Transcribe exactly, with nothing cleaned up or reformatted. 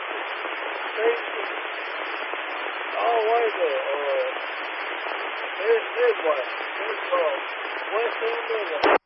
Safety. All the way to, uh, Mid- Midway. Mid, uh, West End of the